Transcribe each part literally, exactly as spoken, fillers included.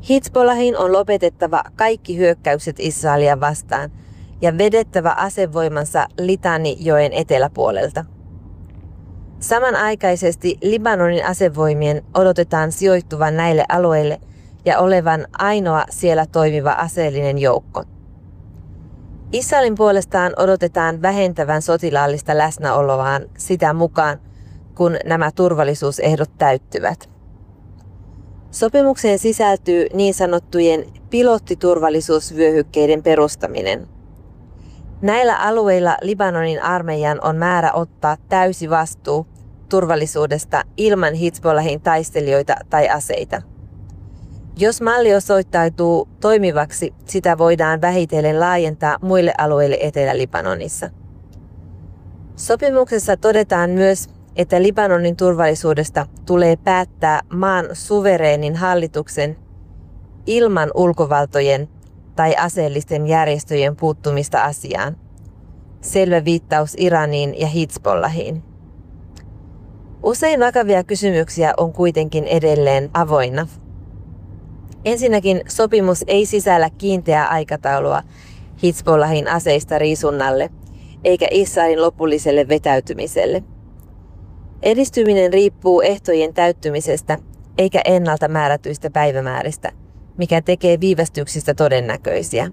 Hizbollahin on lopetettava kaikki hyökkäykset Israelia vastaan ja vedettävä asevoimansa Litanijoen eteläpuolelta. Samanaikaisesti Libanonin asevoimien odotetaan sijoittuvan näille alueille ja olevan ainoa siellä toimiva aseellinen joukko. Israelin puolestaan odotetaan vähentävän sotilaallista läsnäoloaan sitä mukaan, kun nämä turvallisuusehdot täyttyvät. Sopimukseen sisältyy niin sanottujen pilottiturvallisuusvyöhykkeiden perustaminen. Näillä alueilla Libanonin armeijan on määrä ottaa täysi vastuu turvallisuudesta ilman Hizbollahin taistelijoita tai aseita. Jos malli osoittautuu toimivaksi, sitä voidaan vähitellen laajentaa muille alueille Etelä-Libanonissa. Sopimuksessa todetaan myös, että Libanonin turvallisuudesta tulee päättää maan suvereenin hallituksen ilman ulkovaltojen tai aseellisten järjestöjen puuttumista asiaan. Selvä viittaus Iraniin ja Hizbollahiin. Usein vakavia kysymyksiä on kuitenkin edelleen avoinna. Ensinnäkin sopimus ei sisällä kiinteää aikataulua Hizbollahin aseista riisunnalle eikä Israelin lopulliselle vetäytymiselle. Edistyminen riippuu ehtojen täyttymisestä eikä ennalta määrätyistä päivämääristä, mikä tekee viivästyksistä todennäköisiä.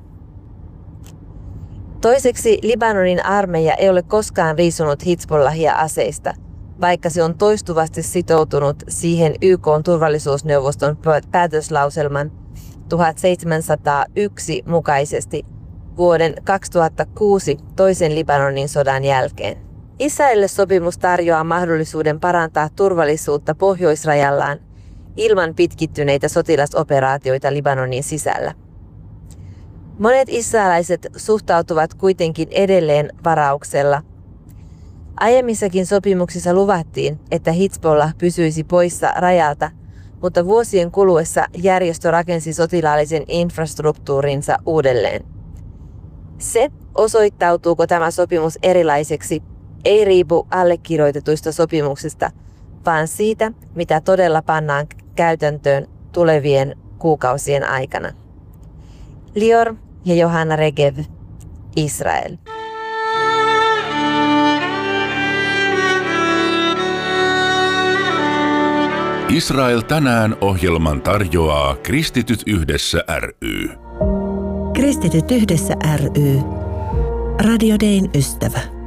Toiseksi Libanonin armeija ei ole koskaan riisunut Hizbollahia aseista, vaikka se on toistuvasti sitoutunut siihen Y K:n turvallisuusneuvoston päätöslauselman tuhatseitsemänsataayksi mukaisesti vuoden kaksituhattakuusi toisen Libanonin sodan jälkeen. Israelille sopimus tarjoaa mahdollisuuden parantaa turvallisuutta pohjoisrajallaan ilman pitkittyneitä sotilasoperaatioita Libanonin sisällä. Monet israelaiset suhtautuvat kuitenkin edelleen varauksella. Aiemmissakin sopimuksissa luvattiin, että Hizbollah pysyisi poissa rajalta, mutta vuosien kuluessa järjestö rakensi sotilaallisen infrastruktuurinsa uudelleen. Se, osoittautuuko tämä sopimus erilaiseksi, ei riipu allekirjoitetuista sopimuksista, vaan siitä, mitä todella pannaan käytäntöön tulevien kuukausien aikana. Lior ja Johanna Regev, Israel. Israel tänään -ohjelman tarjoaa Kristityt yhdessä ry. Kristityt yhdessä ry. Radio Dayn ystävä.